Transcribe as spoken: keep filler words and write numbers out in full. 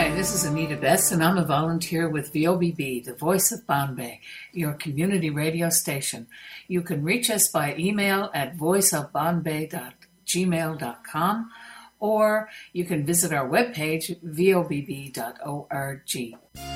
Hi, this is Anita Bess, and I'm a volunteer with V O B B, the Voice of Bombay, your community radio station. You can reach us by email at voice of bombay dot gmail dot com, or you can visit our webpage, v o b b dot org.